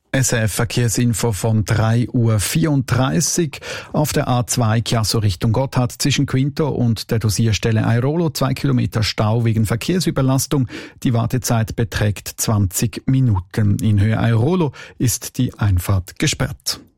SRF Verkehrsinfo von 3:34 Uhr. Auf der A2 Chiasso Richtung Gotthard zwischen Quinto und der Dosierstelle Airolo 2 Kilometer Stau wegen Verkehrsüberlastung. Die Wartezeit beträgt 20 Minuten. In Höhe Airolo ist die Einfahrt gesperrt.